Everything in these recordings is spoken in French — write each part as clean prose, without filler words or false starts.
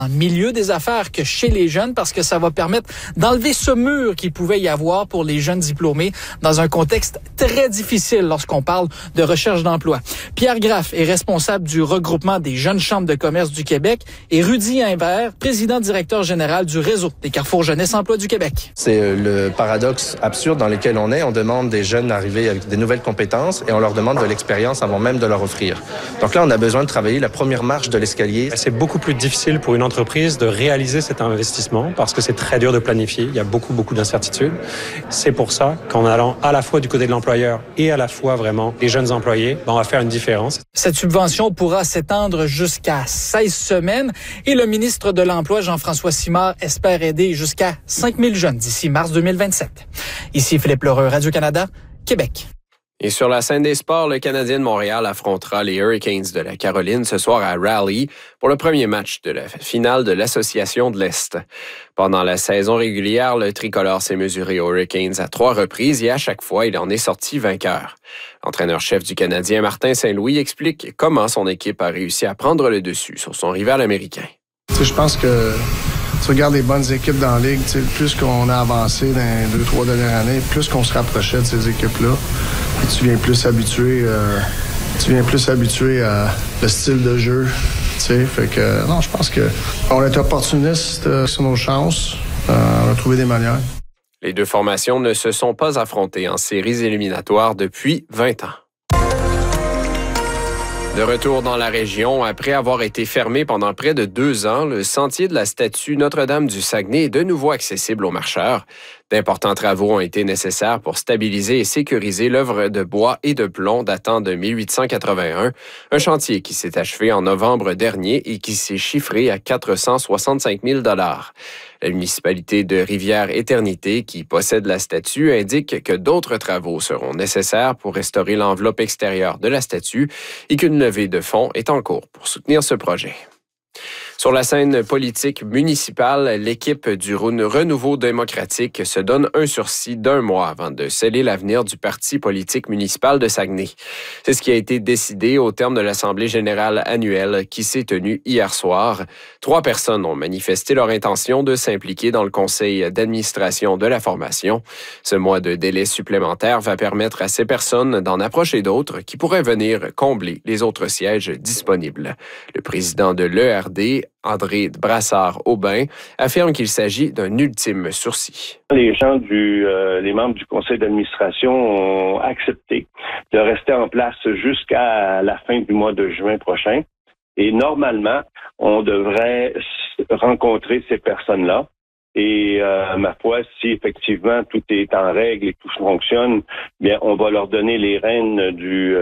en milieu des affaires que chez les jeunes parce que ça va permettre d'enlever ce mur qu'il pouvait y avoir pour les jeunes diplômés dans un contexte très difficile lorsqu'on parle de recherche d'emploi. Pierre Graff est responsable du regroupement des jeunes chambres de commerce du Québec et Rudy Imbert, président-directeur général du réseau des Carrefour Jeunesse Emploi du Québec. C'est le paradoxe absurde dans lequel on est. On demande des jeunes d'arriver avec des nouvelles compétences et on leur demande de l'expérience avant même de leur offrir. Donc là, on a besoin de travailler la première marche de l'escalier. C'est beaucoup plus difficile pour une entreprise de réaliser cet investissement parce que c'est très dur de planifier. Il y a beaucoup d'incertitudes. C'est pour ça qu'en allant à la fois du côté de l'employeur et à la fois vraiment des jeunes employés, on va faire une différence. Cette subvention pourra s'étendre jusqu'à 16 semaines et le ministre de l'Emploi, Jean-François Simard, espère aider jusqu'à 5000 jeunes d'ici mars 2027. Ici Philippe Lheureux, Radio-Canada, Québec. Et sur la scène des sports, le Canadien de Montréal affrontera les Hurricanes de la Caroline ce soir à Raleigh pour le premier match de la finale de l'Association de l'Est. Pendant la saison régulière, le tricolore s'est mesuré aux Hurricanes à 3 reprises et à chaque fois, il en est sorti vainqueur. L'entraîneur-chef du Canadien, Martin Saint-Louis, explique comment son équipe a réussi à prendre le dessus sur son rival américain. Je pense que tu regardes les bonnes équipes dans la Ligue, plus qu'on a avancé dans les 2-3 dernières années, plus qu'on se rapprochait de ces équipes-là. Et tu viens plus habitué à le style de jeu. Fait que non, je pense qu'on est opportuniste sur nos chances. On a trouvé des manières. Les deux formations ne se sont pas affrontées en séries éliminatoires depuis 20 ans. De retour dans la région, après avoir été fermé pendant près de 2 ans, le sentier de la statue Notre-Dame du Saguenay est de nouveau accessible aux marcheurs. D'importants travaux ont été nécessaires pour stabiliser et sécuriser l'œuvre de bois et de plomb datant de 1881, un chantier qui s'est achevé en novembre dernier et qui s'est chiffré à 465 000 $. La municipalité de Rivière-Éternité, qui possède la statue, indique que d'autres travaux seront nécessaires pour restaurer l'enveloppe extérieure de la statue et qu'une levée de fonds est en cours pour soutenir ce projet. Sur la scène politique municipale, l'équipe du Renouveau démocratique se donne un sursis d'1 mois avant de sceller l'avenir du parti politique municipal de Saguenay. C'est ce qui a été décidé au terme de l'Assemblée générale annuelle qui s'est tenue hier soir. 3 personnes ont manifesté leur intention de s'impliquer dans le conseil d'administration de la formation. Ce mois de délai supplémentaire va permettre à ces personnes d'en approcher d'autres qui pourraient venir combler les autres sièges disponibles. Le président de l'ERD, André Brassard-Aubin, affirme qu'il s'agit d'un ultime sursis. Les membres du conseil d'administration ont accepté de rester en place jusqu'à la fin du mois de juin prochain. Et normalement, on devrait rencontrer ces personnes-là. Et ma foi, si effectivement tout est en règle et tout fonctionne, bien, on va leur donner les rênes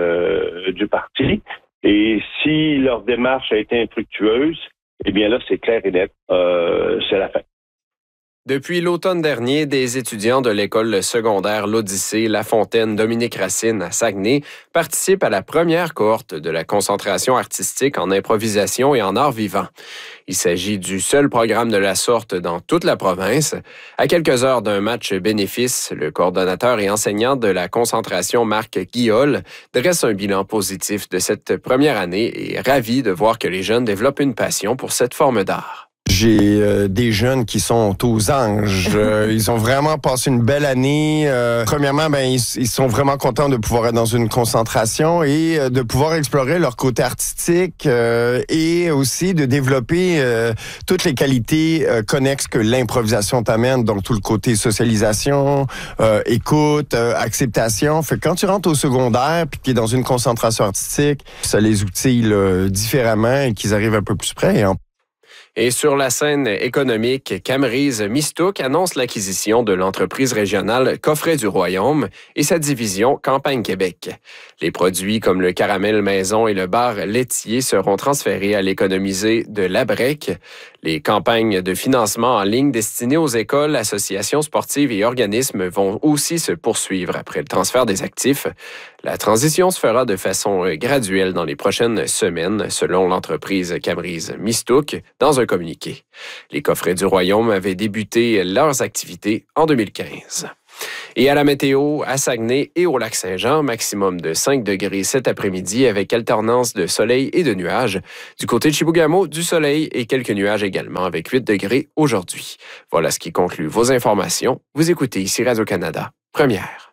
du parti. Et si leur démarche a été infructueuse, eh bien là, c'est clair et net, c'est la fin. Depuis l'automne dernier, des étudiants de l'école secondaire L'Odyssée, La Fontaine, Dominique Racine à Saguenay participent à la première cohorte de la concentration artistique en improvisation et en art vivant. Il s'agit du seul programme de la sorte dans toute la province. À quelques heures d'un match bénéfice, le coordonnateur et enseignant de la concentration, Marc Guiol, dresse un bilan positif de cette première année et est ravi de voir que les jeunes développent une passion pour cette forme d'art. J'ai des jeunes qui sont aux anges. Ils ont vraiment passé une belle année. Premièrement, ils sont vraiment contents de pouvoir être dans une concentration et de pouvoir explorer leur côté artistique et aussi de développer toutes les qualités connexes que l'improvisation t'amène. Donc, tout le côté socialisation, écoute, acceptation. Fait que quand tu rentres au secondaire puis que tu es dans une concentration artistique, ça les outille différemment et qu'ils arrivent un peu plus près. Et sur la scène économique, Camerise Mistook annonce l'acquisition de l'entreprise régionale Coffret du Royaume et sa division Campagne Québec. Les produits comme le caramel maison et le bar laitier seront transférés à l'économisé de Labrec. Les campagnes de financement en ligne destinées aux écoles, associations sportives et organismes vont aussi se poursuivre après le transfert des actifs. La transition se fera de façon graduelle dans les prochaines semaines, selon l'entreprise Camerise Mistook, dans un communiqué. Les coffrets du Royaume avaient débuté leurs activités en 2015. Et à la météo, à Saguenay et au Lac-Saint-Jean, maximum de 5 degrés cet après-midi avec alternance de soleil et de nuages. Du côté de Chibougamau, du soleil et quelques nuages également avec 8 degrés aujourd'hui. Voilà ce qui conclut vos informations. Vous écoutez ici Radio-Canada, première.